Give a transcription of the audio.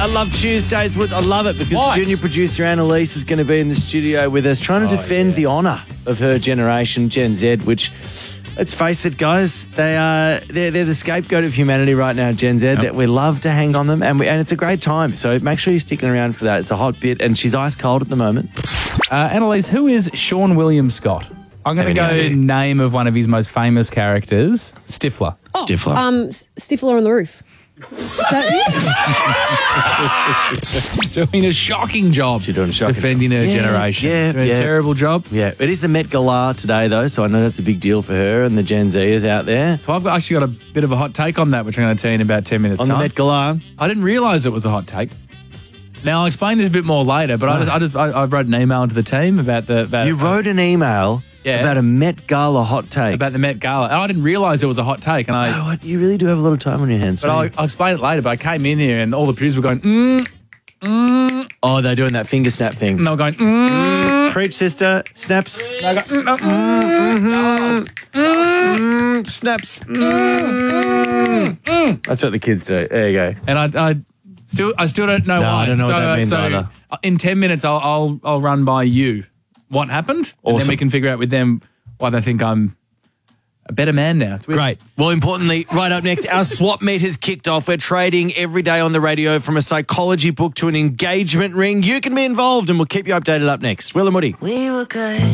I love Tuesdays. I love it because Why? junior producer Annalise is going to be in the studio with us trying to defend the honour of her generation, Gen Z, which, let's face it, guys, they're the scapegoat of humanity right now, Gen Z. That we love to hang on them, and it's a great time. So make sure you're sticking around for that. It's a hot bit, and she's ice cold at the moment. Annalise, who is Sean William Scott? I'm going to go name of one of his most famous characters, Stifler. Stifler. Stifler on the roof. Doing a shocking job. She's doing a shocking defending her generation. Yeah, doing a terrible job. Yeah, it is the Met Gala today, though, so I know that's a big deal for her and the Gen Zers out there. So I've actually got a bit of a hot take on that, which I'm going to tell you in about 10 minutes' On time. the Met Gala. I didn't realise it was a hot take. Now, I'll explain this a bit more later, but I wrote an email to the team about You wrote an email about a Met Gala hot take. about the Met Gala, and I didn't realise it was a hot take. And Oh, what? You really do have a lot of time on your hands. But I'll explain it later. But I came in here, and all the producers were going, Oh, they're doing that finger snap thing. and they were going, Preach, sister. Snaps. And I go, Snaps. That's what the kids do. There you go. and I still don't know No, why. I don't know what that means either. In 10 minutes, I'll run by you what happened, and then Awesome. we can figure out with them why they think I'm a better man now. It's weird. Great. Well, importantly, right up next, our swap meet has kicked off. We're trading every day on the radio from a psychology book to an engagement ring. You can be involved, and we'll keep you updated up next. Will and Woody. We were good.